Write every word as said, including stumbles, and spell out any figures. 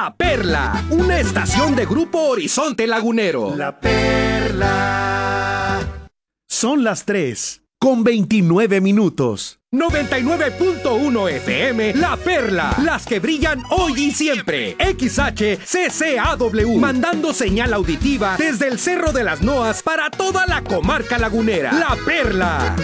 La Perla, una estación de Grupo Horizonte Lagunero. La Perla. Son las tres con veintinueve minutos. noventa y nueve punto uno F M, La Perla, las que brillan hoy y siempre. X H C C A W, mandando señal auditiva desde el Cerro de las Noas para toda la comarca lagunera. La Perla.